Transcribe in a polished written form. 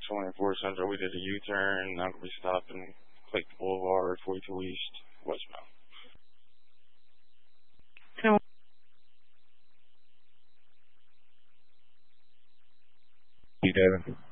24 Central. We did a U-turn. Now we stopping Clayton Boulevard, 42 East, westbound. David.